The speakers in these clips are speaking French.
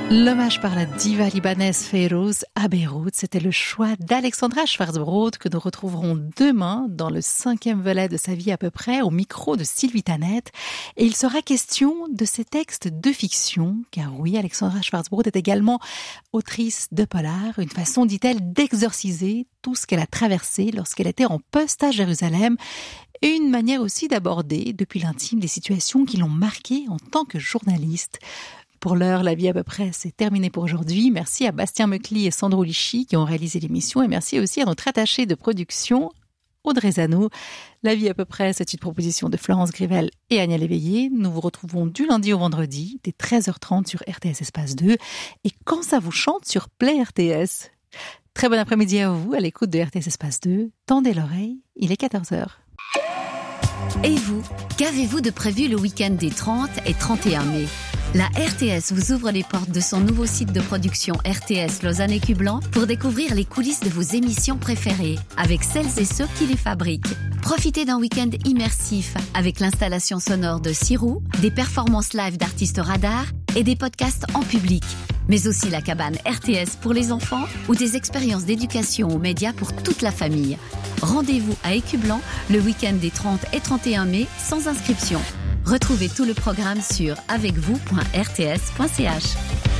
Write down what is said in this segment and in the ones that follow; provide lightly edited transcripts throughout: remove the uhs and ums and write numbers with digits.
L'hommage par la diva libanaise Fayrouz à Beyrouth, c'était le choix d'Alexandra Schwarzbrod que nous retrouverons demain dans le 5e volet de sa vie à peu près au micro de Sylvie Tanette. Et il sera question de ses textes de fiction, car oui, Alexandra Schwarzbrod est également autrice de polar, une façon, dit-elle, d'exorciser tout ce qu'elle a traversé lorsqu'elle était en poste à Jérusalem. Et une manière aussi d'aborder, depuis l'intime, des situations qui l'ont marquée en tant que journaliste. Pour l'heure, la vie à peu près, c'est terminé pour aujourd'hui. Merci à Bastien Mecli et Sandro Lichy qui ont réalisé l'émission et merci aussi à notre attachée de production, Audrey Zano. La vie à peu près, c'est une proposition de Florence Grivel et Agnès Léveillé. Nous vous retrouvons du lundi au vendredi, dès 13h30 sur RTS Espace 2 et quand ça vous chante sur Play RTS. Très bon après-midi à vous, à l'écoute de RTS Espace 2. Tendez l'oreille, il est 14h. Et vous, qu'avez-vous de prévu le week-end des 30 et 31 mai ? La RTS vous ouvre les portes de son nouveau site de production RTS Lausanne et Cublan pour découvrir les coulisses de vos émissions préférées avec celles et ceux qui les fabriquent. Profitez d'un week-end immersif avec l'installation sonore de Sirou, des performances live d'artistes radars et des podcasts en public. Mais aussi la cabane RTS pour les enfants ou des expériences d'éducation aux médias pour toute la famille. Rendez-vous à Écublan le week-end des 30 et 31 mai sans inscription. Retrouvez tout le programme sur avecvous.rts.ch.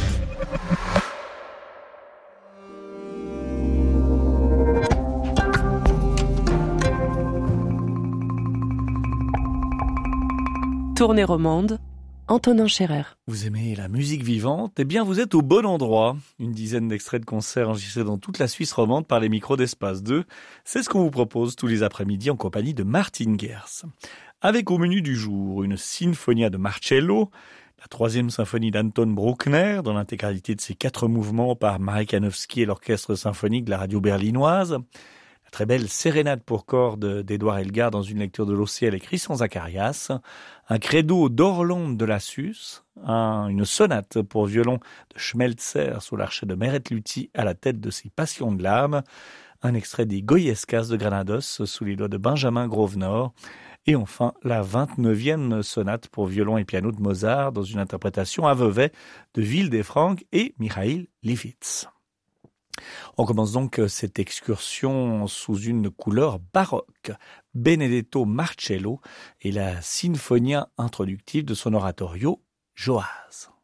Tournée romande, Antonin Scherer. Vous aimez la musique vivante? Eh bien, vous êtes au bon endroit. Une dizaine d'extraits de concerts enregistrés dans toute la Suisse romande par les micros d'Espace 2. C'est ce qu'on vous propose tous les après-midi en compagnie de Martin Gers. Avec au menu du jour une Sinfonia de Marcello, la 3e symphonie d'Anton Bruckner, dans l'intégralité de ses 4 mouvements par Marek Janowski et l'orchestre symphonique de la radio berlinoise, la très belle Sérénade pour cordes d'Édouard Elgar dans une lecture de l'Ociel et Christian Zacharias, un credo d'Orlande de Lassus, une sonate pour violon de Schmelzer sous l'archet de Meret Luthi à la tête de ses Passions de l'âme, un extrait des Goyescas de Granados sous les doigts de Benjamin Grosvenor, et enfin la 29e sonate pour violon et piano de Mozart dans une interprétation à Vevey de Wildefrank et Mikhail Lifshitz. On commence donc cette excursion sous une couleur baroque. Benedetto Marcello et la Sinfonia introductive de son oratorio Joaz.